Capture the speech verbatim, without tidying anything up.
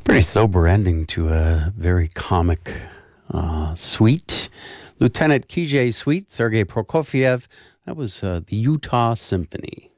Pretty sober ending to a very comic uh, suite. Lieutenant K J Suite, Sergei Prokofiev. That was uh, the Utah Symphony.